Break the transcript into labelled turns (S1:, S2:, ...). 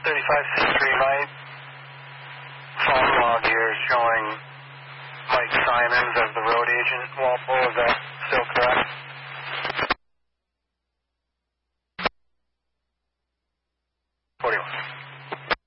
S1: 3563, my phone log here is showing Mike Simons as the road agent, Walpole. Is that still correct?